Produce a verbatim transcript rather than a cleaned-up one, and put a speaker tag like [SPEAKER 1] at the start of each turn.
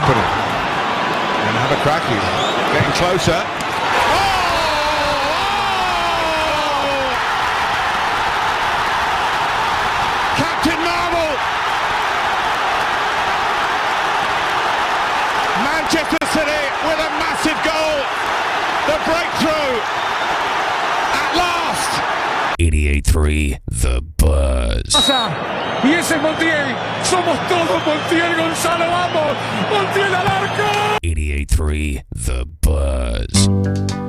[SPEAKER 1] put it. And have a crack. He's getting closer. Captain Marvel! Manchester City with a massive goal. The breakthrough at last.
[SPEAKER 2] eighty-eight three The Buzz.
[SPEAKER 3] Y ese es Montiel. Somos todos Montiel, Gonzalo, vamos. Montiel al arco.
[SPEAKER 2] eighty-eight three The Buzz.